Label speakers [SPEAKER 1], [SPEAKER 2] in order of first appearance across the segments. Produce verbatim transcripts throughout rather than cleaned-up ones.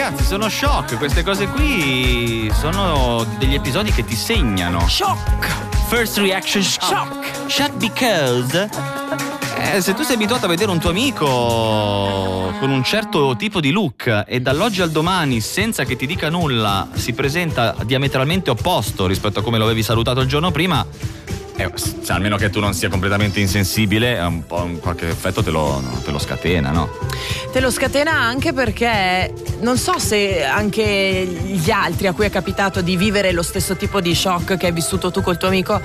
[SPEAKER 1] ragazzi, sono shock. Queste cose qui sono degli episodi che ti segnano.
[SPEAKER 2] Shock.
[SPEAKER 1] First reaction shock. Shock because eh, se tu sei abituato a vedere un tuo amico con un certo tipo di look e dall'oggi al domani, senza che ti dica nulla, si presenta diametralmente opposto rispetto a come lo avevi salutato il giorno prima, eh, cioè, almeno che tu non sia completamente insensibile, un po' qualche effetto te lo, te lo scatena, no?
[SPEAKER 2] Te lo scatena anche perché non so se anche gli altri a cui è capitato di vivere lo stesso tipo di shock che hai vissuto tu col tuo amico,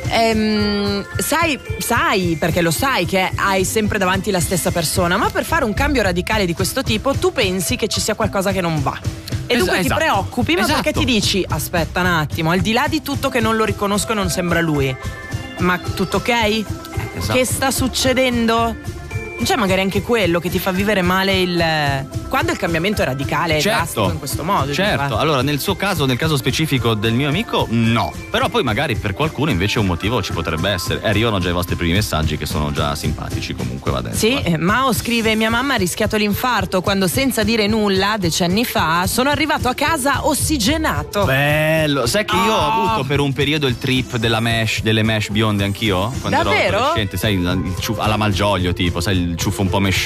[SPEAKER 2] ehm, sai, sai, perché lo sai che hai sempre davanti la stessa persona, ma per fare un cambio radicale di questo tipo tu pensi che ci sia qualcosa che non va. E dunque
[SPEAKER 1] Es-
[SPEAKER 2] ti
[SPEAKER 1] esatto.
[SPEAKER 2] preoccupi, ma
[SPEAKER 1] Esatto.
[SPEAKER 2] perché ti dici, aspetta un attimo, al di là di tutto che non lo riconosco e non sembra lui, ma tutto ok?
[SPEAKER 1] Esatto.
[SPEAKER 2] Che sta succedendo? Non c'è magari anche quello che ti fa vivere male il... quando il cambiamento è radicale, è
[SPEAKER 1] Certo.
[SPEAKER 2] drastico in questo modo.
[SPEAKER 1] Certo,
[SPEAKER 2] dico, eh.
[SPEAKER 1] allora nel suo caso, nel caso specifico del mio amico, no. Però poi magari per qualcuno invece un motivo ci potrebbe essere. E arrivano già i vostri primi messaggi che sono già simpatici, comunque va detto.
[SPEAKER 2] Sì,
[SPEAKER 1] eh.
[SPEAKER 2] eh, Mao scrive: mia mamma ha rischiato l'infarto quando senza dire nulla, decenni fa, sono arrivato a casa ossigenato.
[SPEAKER 1] Bello, sai che io ho
[SPEAKER 2] Oh.
[SPEAKER 1] avuto per un periodo il trip della mesh, delle mesh bionde anch'io? Quando
[SPEAKER 2] Davvero?
[SPEAKER 1] ero adolescente, sai, il, il ciuffo, alla Malgioglio tipo, sai, il ciuffo un po' mesciato.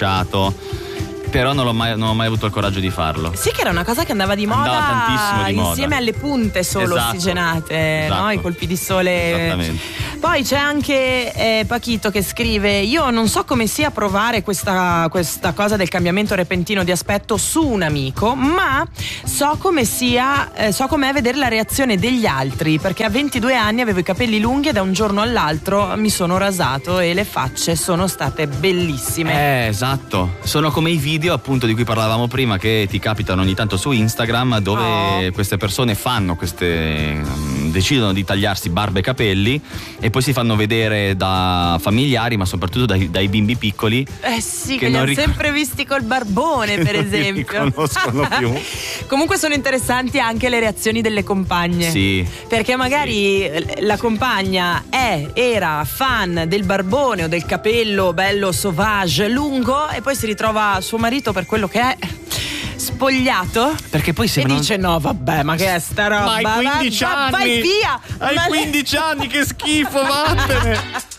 [SPEAKER 1] Però non, l'ho mai, non ho mai avuto il coraggio di farlo.
[SPEAKER 2] Sì, che era una cosa che andava di moda,
[SPEAKER 1] Andava tantissimo di moda.
[SPEAKER 2] insieme alle punte solo
[SPEAKER 1] Esatto.
[SPEAKER 2] ossigenate,
[SPEAKER 1] Esatto.
[SPEAKER 2] no? I colpi di sole.
[SPEAKER 1] Esattamente.
[SPEAKER 2] Poi c'è anche eh, Pachito che scrive: io non so come sia provare questa, questa cosa del cambiamento repentino di aspetto su un amico, ma so come sia, eh, so com'è vedere la reazione degli altri, perché a ventidue anni avevo i capelli lunghi e da un giorno all'altro mi sono rasato e le facce sono state bellissime.
[SPEAKER 1] Eh, esatto. Sono come i video appunto di cui parlavamo prima, che ti capitano ogni tanto su Instagram, dove
[SPEAKER 2] Oh.
[SPEAKER 1] queste persone fanno queste um, decidono di tagliarsi barba e capelli e poi si fanno vedere da familiari, ma soprattutto dai, dai bimbi piccoli.
[SPEAKER 2] Eh sì,
[SPEAKER 1] che
[SPEAKER 2] che li
[SPEAKER 1] non
[SPEAKER 2] hanno
[SPEAKER 1] ric-
[SPEAKER 2] sempre visti col barbone, per
[SPEAKER 1] non li
[SPEAKER 2] esempio.
[SPEAKER 1] riconoscono più.
[SPEAKER 2] Comunque sono interessanti anche le reazioni delle compagne.
[SPEAKER 1] Sì.
[SPEAKER 2] Perché magari la compagna è, era fan del barbone o del capello bello sauvage lungo e poi si ritrova suo marito per quello che è, spogliato,
[SPEAKER 1] Perché poi
[SPEAKER 2] e
[SPEAKER 1] sembrano...
[SPEAKER 2] dice: no vabbè, ma che è sta roba?
[SPEAKER 1] Ma hai quindici
[SPEAKER 2] Va- va-
[SPEAKER 1] anni!
[SPEAKER 2] vai via!
[SPEAKER 1] Hai
[SPEAKER 2] Ma-
[SPEAKER 1] quindici anni, che schifo, vattene!